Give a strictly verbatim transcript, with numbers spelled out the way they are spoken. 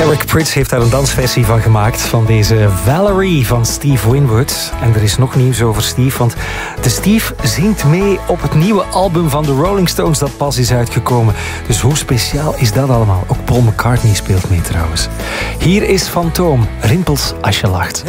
Eric Prydz heeft daar een dansversie van gemaakt, van deze Valerie van Steve Winwood. En er is nog nieuws over Steve, want de Steve zingt mee op het nieuwe album van de Rolling Stones dat pas is uitgekomen. Dus hoe speciaal is dat allemaal? Ook Paul McCartney speelt mee trouwens. Hier is Fantoom, Rimpels als je lacht.